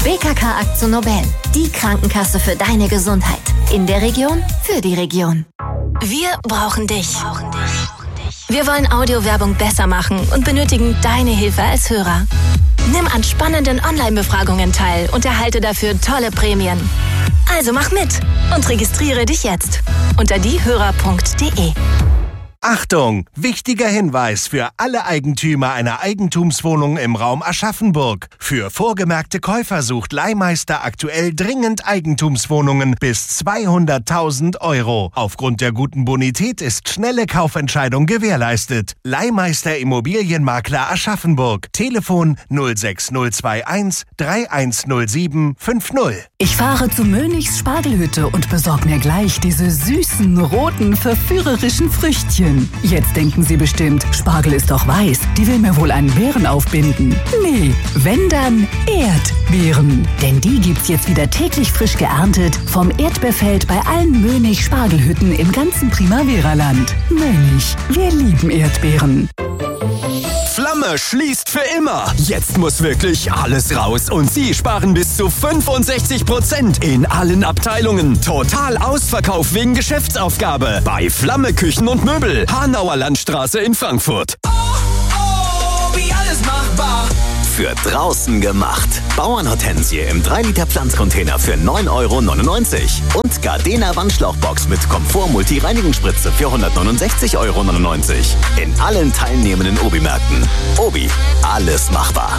WKK AkzoNobel, die Krankenkasse für deine Gesundheit. In der Region, für die Region. Wir brauchen dich. Wir wollen Audiowerbung besser machen und benötigen deine Hilfe als Hörer. Nimm an spannenden Online-Befragungen teil und erhalte dafür tolle Prämien. Also mach mit und registriere dich jetzt unter diehörer.de. Achtung! Wichtiger Hinweis für alle Eigentümer einer Eigentumswohnung im Raum Aschaffenburg. Für vorgemerkte Käufer sucht Leihmeister aktuell dringend Eigentumswohnungen bis 200.000 €. Aufgrund der guten Bonität ist schnelle Kaufentscheidung gewährleistet. Leihmeister Immobilienmakler Aschaffenburg. Telefon 06021 3107 50. Ich fahre zu Mönichs Spargelhütte und besorge mir gleich diese süßen, roten, verführerischen Früchtchen. Jetzt denken Sie bestimmt, Spargel ist doch weiß, die will mir wohl einen Beeren aufbinden. Nee, wenn dann Erdbeeren. Denn die gibt's jetzt wieder täglich frisch geerntet vom Erdbeerfeld bei allen Mönig Spargelhütten im ganzen Primavera-Land. Mönig, wir lieben Erdbeeren. Flamme schließt für immer. Jetzt muss wirklich alles raus und Sie sparen bis zu 65% in allen Abteilungen. Total Ausverkauf wegen Geschäftsaufgabe bei Flamme Küchen und Möbel, Hanauer Landstraße in Frankfurt. Wie alles machbar. Für draußen gemacht. Bauernhortensie im 3-Liter Pflanzcontainer für 9,99 € und Gardena Wandschlauchbox mit Komfort-Multi-Reinigungsspritze für 169,99 € in allen teilnehmenden Obi-Märkten. Obi, alles machbar.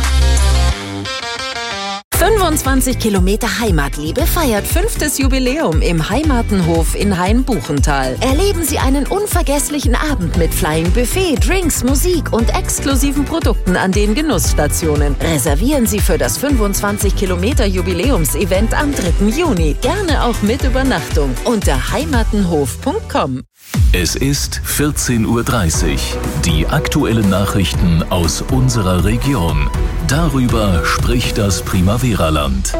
25 Kilometer Heimatliebe feiert 5. Jubiläum im Heimatenhof in Hain-Buchental. Erleben Sie einen unvergesslichen Abend mit Flying Buffet, Drinks, Musik und exklusiven Produkten an den Genussstationen. Reservieren Sie für das 25 Kilometer Jubiläumsevent am 3. Juni. Gerne auch mit Übernachtung unter heimatenhof.com. Es ist 14:30 Uhr. Die aktuellen Nachrichten aus unserer Region. Darüber spricht das Primavera-Land.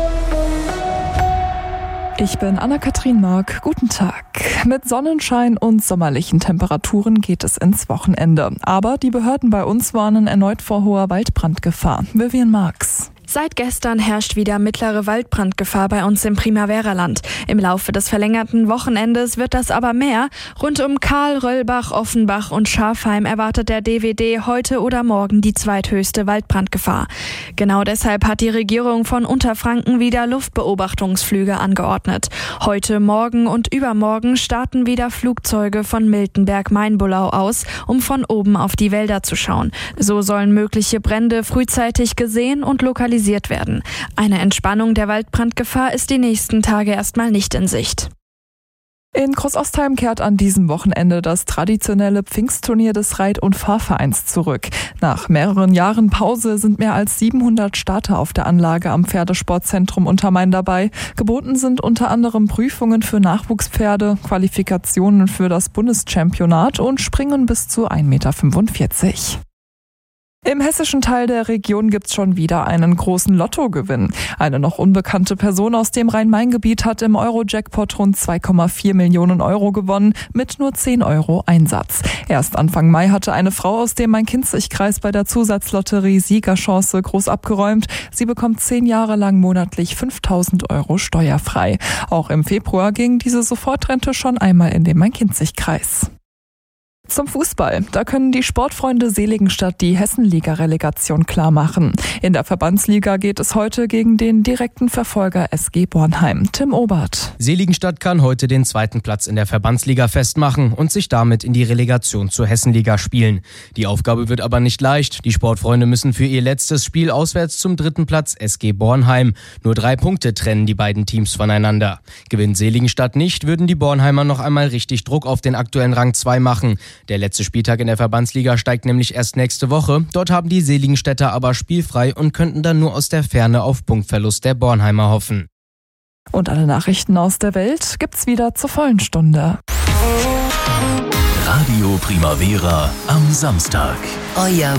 Ich bin Anna-Kathrin Mark. Guten Tag. Mit Sonnenschein und sommerlichen Temperaturen geht es ins Wochenende. Aber die Behörden bei uns warnen erneut vor hoher Waldbrandgefahr. Vivian Marx. Seit gestern herrscht wieder mittlere Waldbrandgefahr bei uns im Primavera-Land. Im Laufe des verlängerten Wochenendes wird das aber mehr. Rund um Karl, Röllbach, Offenbach und Schafheim erwartet der DWD heute oder morgen die zweithöchste Waldbrandgefahr. Genau deshalb hat die Regierung von Unterfranken wieder Luftbeobachtungsflüge angeordnet. Heute, morgen und übermorgen starten wieder Flugzeuge von Miltenberg-Mainbullau aus, um von oben auf die Wälder zu schauen. So sollen mögliche Brände frühzeitig gesehen und lokalisiert werden. Eine Entspannung der Waldbrandgefahr ist die nächsten Tage erstmal nicht in Sicht. In Großostheim kehrt an diesem Wochenende das traditionelle Pfingstturnier des Reit- und Fahrvereins zurück. Nach mehreren Jahren Pause sind mehr als 700 Starter auf der Anlage am Pferdesportzentrum Untermain dabei. Geboten sind unter anderem Prüfungen für Nachwuchspferde, Qualifikationen für das Bundeschampionat und Springen bis zu 1,45 Meter. Im hessischen Teil der Region gibt's schon wieder einen großen Lottogewinn. Eine noch unbekannte Person aus dem Rhein-Main-Gebiet hat im Euro-Jackpot rund 2,4 Millionen € gewonnen, mit nur 10 € Einsatz. Erst Anfang Mai hatte eine Frau aus dem Main-Kinzig-Kreis bei der Zusatzlotterie Siegerchance groß abgeräumt. Sie bekommt 10 Jahre lang monatlich 5.000 € steuerfrei. Auch im Februar ging diese Sofortrente schon einmal in den Main-Kinzig-Kreis. Zum Fußball. Da können die Sportfreunde Seligenstadt die Hessenliga-Relegation klar machen. In der Verbandsliga geht es heute gegen den direkten Verfolger SG Bornheim. Tim Obert. Seligenstadt kann heute den 2. Platz in der Verbandsliga festmachen und sich damit in die Relegation zur Hessenliga spielen. Die Aufgabe wird aber nicht leicht. Die Sportfreunde müssen für ihr letztes Spiel auswärts zum 3. Platz SG Bornheim. Nur 3 Punkte trennen die beiden Teams voneinander. Gewinnt Seligenstadt nicht, würden die Bornheimer noch einmal richtig Druck auf den aktuellen Rang 2 machen. Der letzte Spieltag in der Verbandsliga steigt nämlich erst nächste Woche. Dort haben die Seligenstädter aber spielfrei und könnten dann nur aus der Ferne auf Punktverlust der Bornheimer hoffen. Und alle Nachrichten aus der Welt gibt's wieder zur vollen Stunde. Radio Primavera am Samstag. Euer